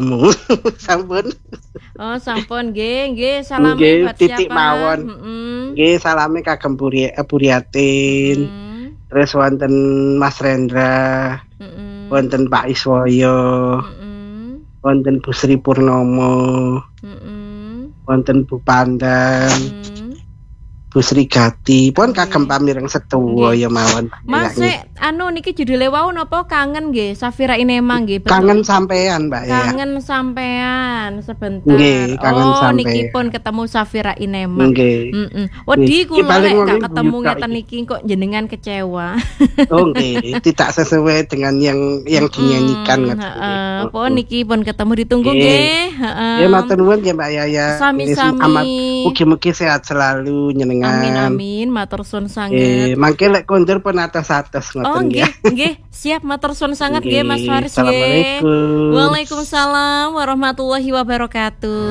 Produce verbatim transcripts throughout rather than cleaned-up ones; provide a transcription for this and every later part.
kamu. Sampun. Oh, sampun nggih, nggih salame Nggih, buat titik siapa? mawon. Heeh. Nggih, salame kagem Puri Puriatin. Mm. Terus wonten Mas Rendra. Mm. Wonten Pak Iswoyo. Mm. Wonten Bu Sri Purnomo. Mm. Wonten Bu Pandan. Mm. Bu Sri Gati. Pun Nggih. kagem pamireng setuwo ya mawon. Mas sik anu niki judule wau napa kangen nggih Safira Inema nggih betul. Kangen sampean Mbak ya. Kangen sampean sebentar. Nggih, kangen oh sampean. niki pun ketemu Safira Inema. Nggih. Heeh. Wedi Nggih, kula paling lek gak wong ketemu iki. ngeten niki kok jenengan kecewa. Oh nggih, tidak sesuai dengan yang yang dinyanyikan Mm, ngoten. heeh. Pun niki pun ketemu ditunggu Nggih. nggih. Heeh. Ya matur nuwun ya Mbak Yaya. Sami-sami. Amat mugi-mugi sehat selalu nyenengan. Amin amin, matur suwun Eh, sanget. mangke lek kondur pun atas-atas Oh ngoten nggih, ya. nggih, siap matur suwun sanget nggih Mas Nggih, Faris nggih. Assalamualaikum. Waalaikumsalam warahmatullahi wabarakatuh.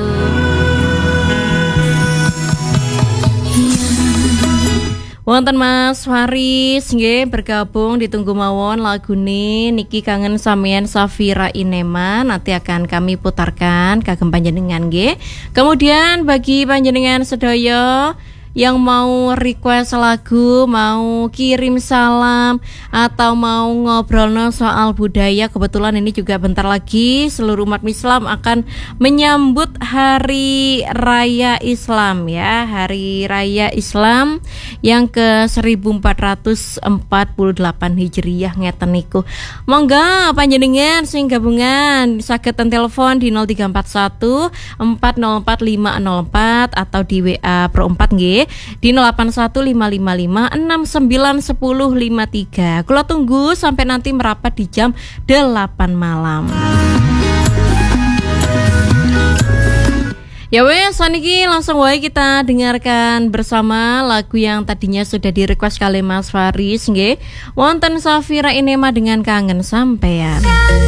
Wonten Mas Faris nggih bergabung ditunggu mawon lagune niki kangen sampean Safira Inema nanti akan kami putarkan kagem panjenengan nggih. Kemudian bagi panjenengan sedaya yang mau request lagu, mau kirim salam atau mau ngobrolno soal budaya, kebetulan ini juga bentar lagi seluruh umat Islam akan menyambut Hari Raya Islam ya, Hari Raya Islam yang ke seribu empat ratus empat puluh delapan Hijriyah ngeten niku. Monggo panjenengan sing gabungan saged telepon di nol tiga empat satu empat nol empat lima nol empat atau di W A Pro empat nggih di nol delapan satu lima lima lima enam sembilan satu nol lima tiga. Kula tunggu sampai nanti merapat di jam delapan malam. Ya wes, saniki langsung wae kita dengarkan bersama lagu yang tadinya sudah di-request kali Mas Faris nggih. Wonten Safira Inema dengan Kangen Sampean.